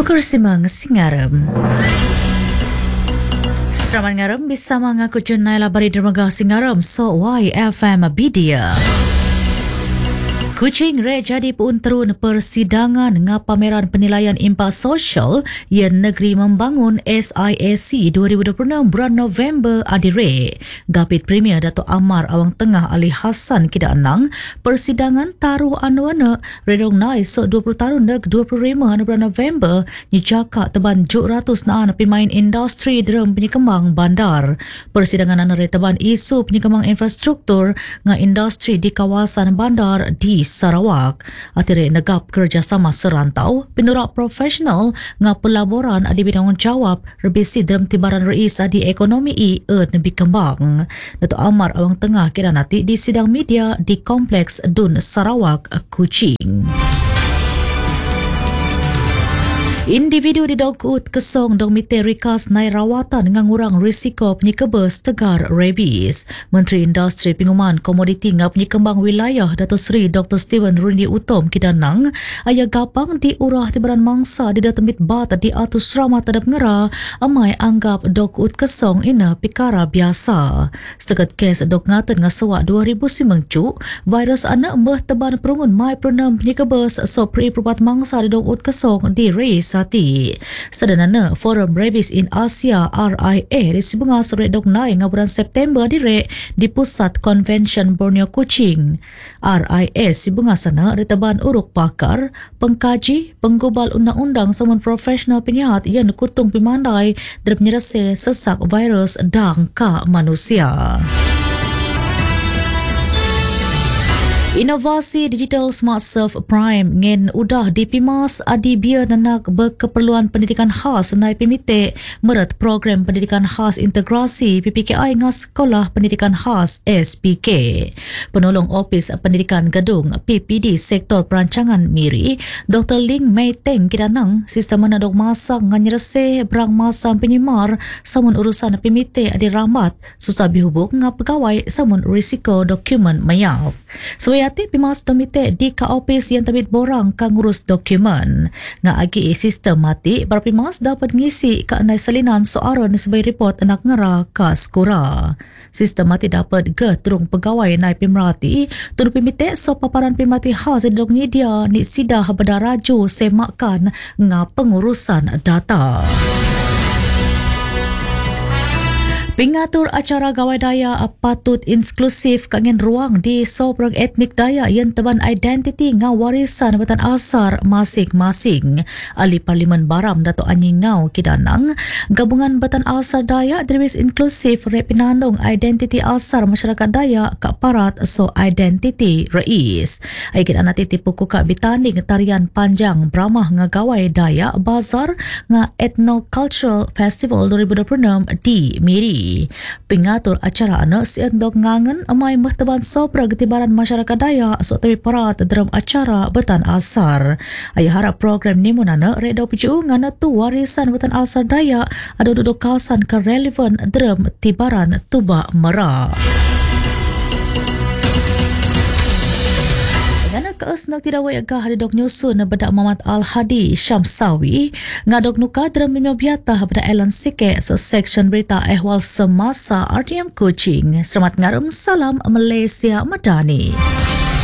Pagkursimang Singaram. Selamat ngaram bisa mengaku Junai labari dermaga Singaram so YFM Media. Kuching re jadi punterun persidangan ngah pameran penilaian impak sosial yang negeri membangun SIAC 2026 bulan November adire. Gapit Premier Dato' Amar Awang Tengah Ali Hassan Kida Anang persidangan taruh anuana redong nai so 20 tahun neg 25 bulan November ni cakap teban 700 naan pemain industri dalam penyekembang bandar. Persidangan anu teban isu penyekembang infrastruktur ngah industri di kawasan bandar di Sarawak. Atire negap kerjasama serantau, penurak profesional ngah pelaburan di bidang jawab rebisi dalam tibaran reis di ekonomi lebih kembang. Dato' Amar Awang Tengah kira nanti di sidang media di Kompleks Dun Sarawak, Kuching. Individu di Dogkut Kesong dong mite rikas nai rawatan dengan ngurang risiko penyekebas tegar rabies. Menteri Industri Pengumuman Komoditi ngah penyekembang wilayah Dato' Seri Dr. Steven Rundi Utom Kidanang ayah gapang diurah tibaran mangsa di datamit bat di atus ramah tadap ngera amai anggap Dogkut Kesong ina pikara biasa. Setakat kes dok ngaten ngasawak 2000 simengcuk virus anak mbah teban perungun mai pernam penyekebas so pri perubat mangsa di Dogkut Kesong di race sati. Sedanana Forum Rabies in Asia RIA di Sibungas redok nai ngaburan September dire di Pusat Convention Borneo Kuching. RIA Sibungas sana retaban uruk pakar, pengkaji, penggubal undang-undang samun profesional penyihat yang kutung pimandai dan penyelesai sesak virus dang ka manusia. Inovasi digital Smart Surf Prime ngen udah dipimas adi biar nanak berkeperluan pendidikan khas nai pemite meret program pendidikan khas integrasi PPKI ngah Sekolah Pendidikan Khas SPK. Penolong Opis Pendidikan Gedung PPD Sektor Perancangan Miri Dr. Ling Mei Teng Kidanang sistem menadok masa nganyerese berang masa penyimar samun urusan pemite adi rambat susah bihubung ngah pegawai samun risiko dokumen mayap. Yati pimas temite di ka-opis yang temit borang ka ngurus dokumen. Nga agi sistem mati, para pimas dapat ngisi ka anay salinan soaran sebagai report anak ngera ka skura. Sistem mati dapat terung pegawai nai pimrati, tunu pimite so paparan pimrati khas di dong media ni sidah berdaraju semakan nga pengurusan data. Pengatur acara gawai daya patut inklusif kangen ruang di sobrang etnik daya yang teban identiti ngau warisan batan asar masing-masing. Ali Parlimen Baram Dato' Anyi Ngau Kidanang, gabungan batan asar daya dirwis inklusif repinandong identiti asar masyarakat daya kak parat so identiti reis. Aikit anati tipuku kak bitanding tarian panjang beramah ngagawai daya bazar nga Ethno-Cultural Festival 2026 di Miri. Pengatur acara anak siandok ngangen amai mertaban sopra getibaran masyarakat daya so tabi parat dalam acara betan asar. Ayah harap program ni munana redo picu ngana tu warisan betan asar daya ada duduk kawasan ke relevan dalam tibaran Tuba Merah. Ngana keesnak tidak wayagah hadidok nyusun bedak Muhammad Al-Hadi Syamsawi ngadok nuka dalam mimio biatah bedak Ellen Sike so section berita ehwal semasa RTM Kuching. Selamat ngarum, salam Malaysia Madani.